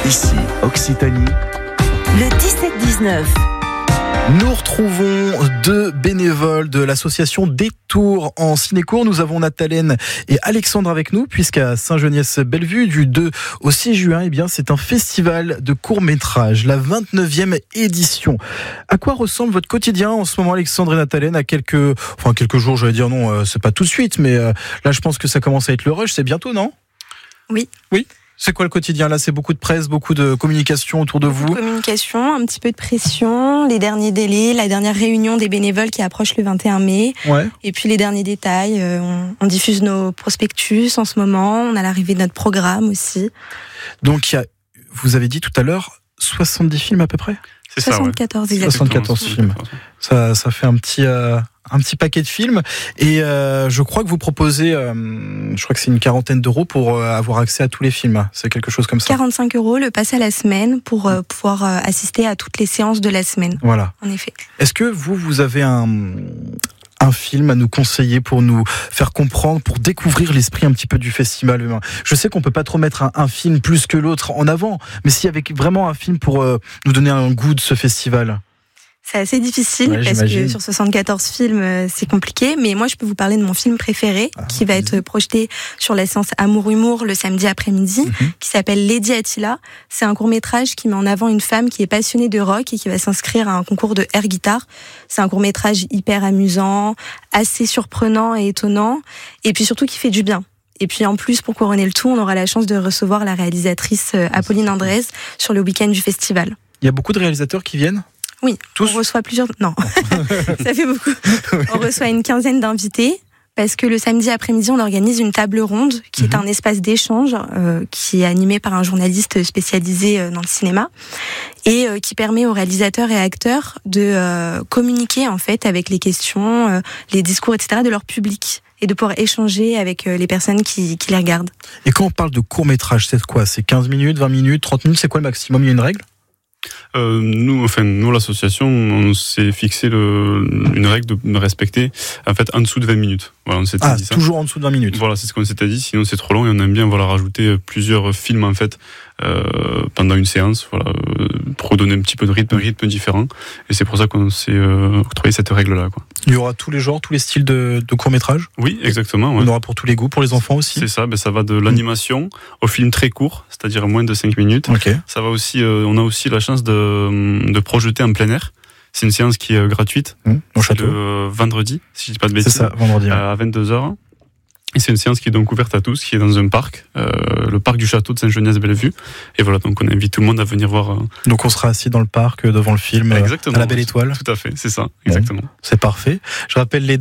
Ici, Occitanie. Le 17-19. Nous retrouvons deux bénévoles de l'association Détour en Cinécourt. Nous avons Nathalène et Alexandre avec nous, puisqu'à Saint-Geniès-Bellevue, du 2 au 6 juin, eh bien, c'est un festival de courts-métrages, la 29e édition. À quoi ressemble votre quotidien en ce moment, Alexandre et Nathalène, à quelques jours, j'allais dire non, c'est pas tout de suite, mais là, je pense que ça commence à être le rush, c'est bientôt, non ? Oui. Oui. C'est quoi le quotidien là ? C'est beaucoup de presse, beaucoup de communication autour de vous ? Communication, un petit peu de pression, les derniers délais, la dernière réunion des bénévoles qui approche le 21 mai. Ouais. Et puis les derniers détails. On diffuse nos prospectus en ce moment. On a l'arrivée de notre programme aussi. Donc, vous avez dit tout à l'heure, 70 films à peu près ? C'est ça, 74 ouais. exactement. 74 films. Ça fait un petit paquet de films. Et je crois que vous proposez, je crois que c'est une quarantaine d'euros pour avoir accès à tous les films. C'est quelque chose comme ça. 45 € le pass à la semaine pour pouvoir assister à toutes les séances de la semaine. Voilà. En effet. Est-ce que vous avez un film à nous conseiller pour nous faire comprendre, pour découvrir l'esprit un petit peu du festival? Je sais qu'on peut pas trop mettre un film plus que l'autre en avant, mais s'il y avait vraiment un film pour nous donner un goût de ce festival. C'est assez difficile parce que sur 74 films, c'est compliqué. Mais moi, je peux vous parler de mon film préféré qui va être projeté sur la séance Amour-Humour le samedi après-midi, qui s'appelle Lady Attila. C'est un court-métrage qui met en avant une femme qui est passionnée de rock et qui va s'inscrire à un concours de air guitar. C'est un court-métrage hyper amusant, assez surprenant et étonnant, et puis surtout qui fait du bien. Et puis en plus, pour couronner le tout, on aura la chance de recevoir la réalisatrice Apolline Andrés sur le week-end du festival. Il y a beaucoup de réalisateurs qui viennent ? Oui, tous. On reçoit plusieurs... Non, ça fait beaucoup. On reçoit une quinzaine d'invités parce que le samedi après-midi, on organise une table ronde qui est un espace d'échange qui est animé par un journaliste spécialisé dans le cinéma et qui permet aux réalisateurs et acteurs de communiquer en fait avec les questions, les discours, etc. de leur public et de pouvoir échanger avec les personnes qui les regardent. Et quand on parle de court-métrage, c'est quoi ? C'est 15 minutes, 20 minutes, 30 minutes, c'est quoi le maximum ? Il y a une règle ? Nous, l'association, on s'est fixé une règle de respecter en fait en dessous de 20 minutes. Voilà, on s'était dit ça. Toujours en dessous de 20 minutes. Voilà, c'est ce qu'on s'était dit. Sinon, c'est trop long et on aime bien rajouter plusieurs films en fait pendant une séance, pour donner un petit peu de rythme différent. Et c'est pour ça qu'on s'est octroyé cette règle-là, quoi. Il y aura tous les genres, tous les styles de court-métrage ? Oui, exactement. Ouais. On aura pour tous les goûts, pour les enfants aussi ? C'est ça, ça va de l'animation au film très court, c'est-à-dire moins de 5 minutes. Okay. Ça va aussi, on a aussi la chance de projeter en plein air. C'est une séance qui est gratuite. Au château. Le vendredi, si je dis pas de bêtises. C'est ça, vendredi. À 22h. Et c'est une séance qui est donc ouverte à tous, qui est dans un parc, le parc du château de Saint-Geniès-Bellevue. Et voilà, donc on invite tout le monde à venir voir. Donc on sera assis dans le parc devant le film, à la Belle Étoile. Tout à fait, c'est ça, exactement. Bon, c'est parfait. Je rappelle les